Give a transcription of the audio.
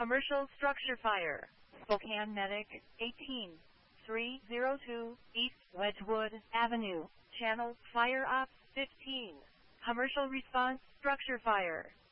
Commercial structure fire. Spokane Medic, 18302 East Wedgwood Avenue. Channel Fire Ops 15. Commercial response structure fire.